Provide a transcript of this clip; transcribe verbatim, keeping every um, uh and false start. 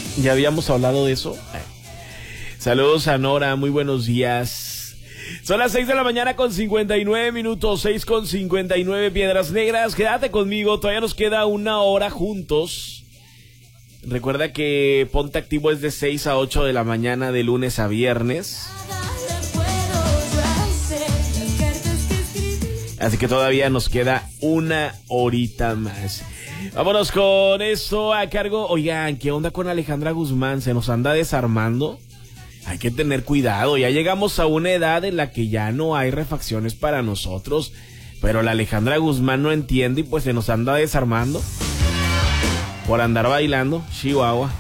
¿Ya habíamos hablado de eso? Saludos a Nora, muy buenos días. Son las seis de la mañana con cincuenta y nueve minutos, seis con cincuenta y nueve, Piedras Negras. Quédate conmigo, todavía nos queda una hora juntos. Recuerda que Ponte Activo es de seis a ocho de la mañana de lunes a viernes. Así que todavía nos queda una horita más. Vámonos con esto a cargo. Oigan, ¿qué onda con Alejandra Guzmán? ¿Se nos anda desarmando? Hay que tener cuidado. Ya llegamos a una edad en la que ya no hay refacciones para nosotros. Pero la Alejandra Guzmán no entiende y pues se nos anda desarmando por andar bailando. Chihuahua.